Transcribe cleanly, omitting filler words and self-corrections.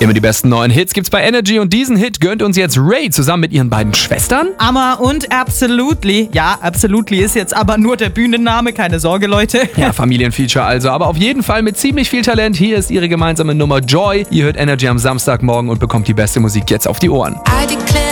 Immer die besten neuen Hits gibt's bei Energy und diesen Hit gönnt uns jetzt Ray zusammen mit ihren beiden Schwestern. Amma und Absolutely. Ja, Absolutely ist jetzt aber nur der Bühnenname, keine Sorge, Leute. Ja, Familienfeature also, aber auf jeden Fall mit ziemlich viel Talent. Hier ist ihre gemeinsame Nummer Joy. Ihr hört Energy am Samstagmorgen und bekommt die beste Musik jetzt auf die Ohren. I declare